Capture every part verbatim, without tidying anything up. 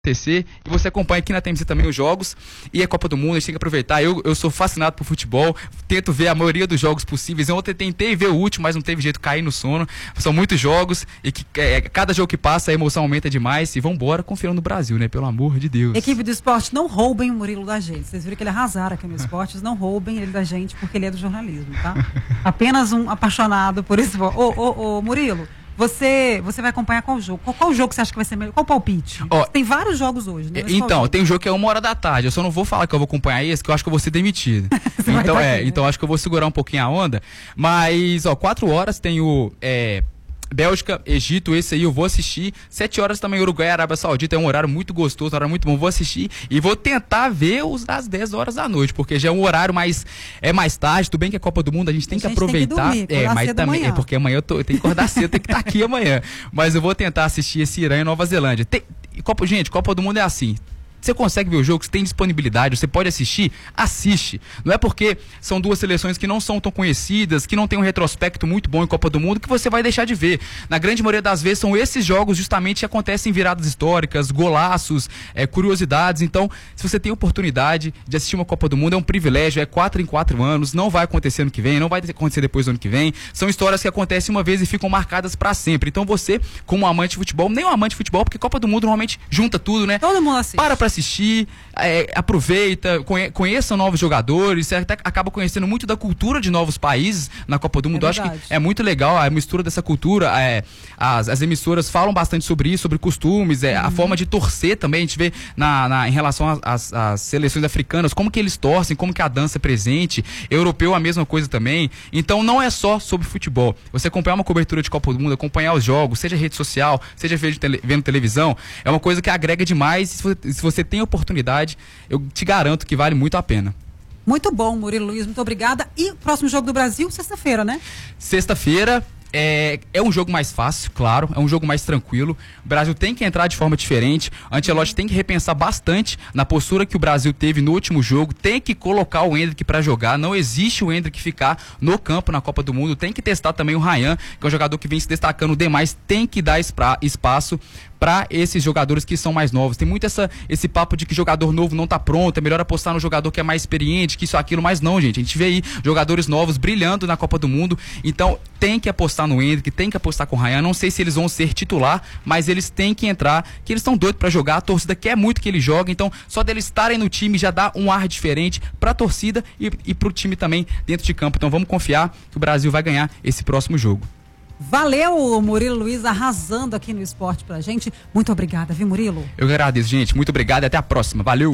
acontecer, e você acompanha aqui na T M Z também os jogos, e a Copa do Mundo, a gente tem que aproveitar. Eu, eu sou fascinado por futebol, tento ver a maioria dos jogos possíveis. Eu ontem tentei ver o último, mas não teve jeito, cair no sono. São muitos jogos, e que é, cada jogo que passa a emoção aumenta demais, e vambora confiando no Brasil, né, pelo amor de Deus. Equipe do esporte, não roubem o Murilo da gente. Vocês viram que ele arrasaram aqui no esportes, não roubem ele da gente, porque ele é do jornalismo, tá? Apenas um apaixonado por esporte. Ô, ô, ô, Murilo, Você, você vai acompanhar qual jogo? Qual, qual jogo que você acha que vai ser melhor? Qual palpite? Oh, tem vários jogos hoje, né? Mas então, tem um jogo que é uma hora da tarde. Eu só não vou falar que eu vou acompanhar esse, que eu acho que eu vou ser demitido. então, é, aqui, então né? acho que eu vou segurar um pouquinho a onda. Mas, ó, quatro horas tem o... É, Bélgica, Egito, esse aí eu vou assistir. Sete horas também Uruguai e Arábia Saudita, é um horário muito gostoso, um horário muito bom, vou assistir e vou tentar ver os às dez horas da noite, porque já é um horário mais é mais tarde, tudo bem que é Copa do Mundo, a gente tem a que gente aproveitar. Tem que dormir, é, mas também é porque amanhã eu, tô, eu tenho que acordar cedo, tenho que estar aqui amanhã. Mas eu vou tentar assistir esse Irã e Nova Zelândia. Tem, Copa, gente, Copa do Mundo é assim. Você consegue ver o jogo, você tem disponibilidade, você pode assistir, assiste. Não é porque são duas seleções que não são tão conhecidas, que não tem um retrospecto muito bom em Copa do Mundo, que você vai deixar de ver. Na grande maioria das vezes são esses jogos justamente que acontecem em viradas históricas, golaços, é, curiosidades. Então, se você tem oportunidade de assistir uma Copa do Mundo, é um privilégio, é quatro em quatro anos, não vai acontecer ano que vem, não vai acontecer depois do ano que vem. São histórias que acontecem uma vez e ficam marcadas pra sempre. Então você, como um amante de futebol, nem um amante de futebol, porque Copa do Mundo normalmente junta tudo, né? Todo mundo assiste. Para pra assistir, é, aproveita, conhe, conheça novos jogadores, você até acaba conhecendo muito da cultura de novos países na Copa do Mundo. É, acho que é muito legal a mistura dessa cultura, é, as, as emissoras falam bastante sobre isso, sobre costumes, é, uhum. a forma de torcer também, a gente vê na, na, em relação às seleções africanas, como que eles torcem, como que a dança é presente, europeu a mesma coisa também. Então não é só sobre futebol, você acompanhar uma cobertura de Copa do Mundo, acompanhar os jogos, seja rede social, seja vendo, tele, vendo televisão, é uma coisa que agrega demais. Se você, se você tem oportunidade, eu te garanto que vale muito a pena. Muito bom, Murilo Luiz, muito obrigada. E o próximo jogo do Brasil, sexta-feira, né? Sexta-feira. É, é um jogo mais fácil, claro, é um jogo mais tranquilo. O Brasil tem que entrar de forma diferente. O Ancelotti tem que repensar bastante na postura que o Brasil teve no último jogo. Tem que colocar o Endrick para jogar. Não existe o Endrick ficar no campo na Copa do Mundo. Tem que testar também o Ryan, que é um jogador que vem se destacando demais. Tem que dar espaço para esses jogadores que são mais novos. Tem muito essa, esse papo de que jogador novo não tá pronto, é melhor apostar no jogador que é mais experiente, que isso, aquilo, mas não, gente. A gente vê aí jogadores novos brilhando na Copa do Mundo, então tem que apostar no Endrick, tem que apostar com o Ryan. Não sei se eles vão ser titular, mas eles têm que entrar, que eles estão doidos para jogar, a torcida quer muito que eles joguem, então só deles estarem no time já dá um ar diferente pra torcida e, e pro time também dentro de campo. Então vamos confiar que o Brasil vai ganhar esse próximo jogo. Valeu, Murilo Luiz, arrasando aqui no esporte pra gente. Muito obrigada, viu, Murilo? Eu agradeço, gente. Muito obrigado e até a próxima. Valeu!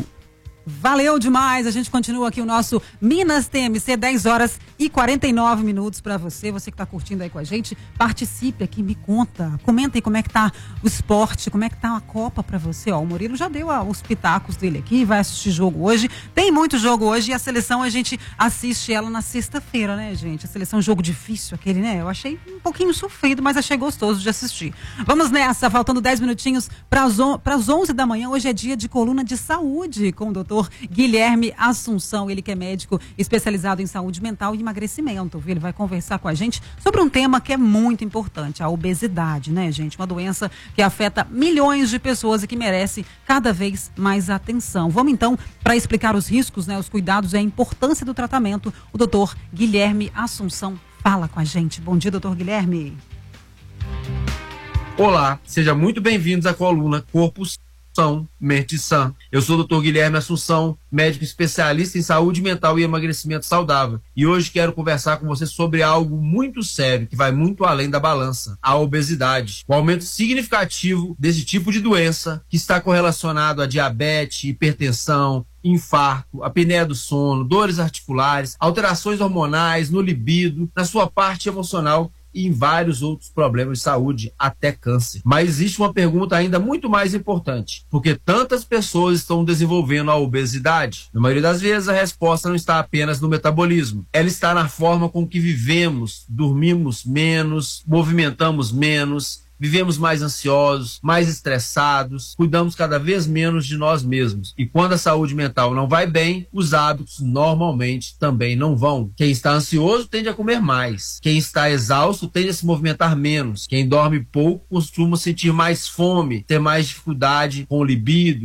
Valeu demais, a gente continua aqui o nosso Minas T M C, dez horas e quarenta e nove minutos para você, você que está curtindo aí com a gente, participe aqui, me conta, comenta aí como é que tá o esporte, como é que tá a Copa para você, ó, o Murilo já deu ó, os pitacos dele aqui, vai assistir jogo hoje, tem muito jogo hoje e a seleção a gente assiste ela na sexta-feira, né, gente, a seleção jogo difícil aquele, né, eu achei um pouquinho sofrido, mas achei gostoso de assistir. Vamos nessa, faltando dez minutinhos para as onze da manhã, hoje é dia de coluna de saúde com o doutor Guilherme Assunção, ele que é médico especializado em saúde mental e emagrecimento, viu? Ele vai conversar com a gente sobre um tema que é muito importante, a obesidade, né, gente? Uma doença que afeta milhões de pessoas e que merece cada vez mais atenção. Vamos então, para explicar os riscos, né, os cuidados e a importância do tratamento, o doutor Guilherme Assunção fala com a gente. Bom dia, doutor Guilherme. Olá, sejam muito bem-vindos à coluna Corpo Mente Sã. Eu sou o doutor Guilherme Assunção, médico especialista em saúde mental e emagrecimento saudável. E hoje quero conversar com você sobre algo muito sério, que vai muito além da balança, a obesidade. O aumento significativo desse tipo de doença, que está correlacionado a diabetes, hipertensão, infarto, apneia do sono, dores articulares, alterações hormonais, no libido, na sua parte emocional, e em vários outros problemas de saúde, até câncer. Mas existe uma pergunta ainda muito mais importante. Por que tantas pessoas estão desenvolvendo a obesidade? Na maioria das vezes, a resposta não está apenas no metabolismo. Ela está na forma com que vivemos, dormimos menos, movimentamos menos, vivemos mais ansiosos, mais estressados, cuidamos cada vez menos de nós mesmos. E quando a saúde mental não vai bem, os hábitos normalmente também não vão. Quem está ansioso tende a comer mais. Quem está exausto tende a se movimentar menos. Quem dorme pouco costuma sentir mais fome, ter mais dificuldade com o libido,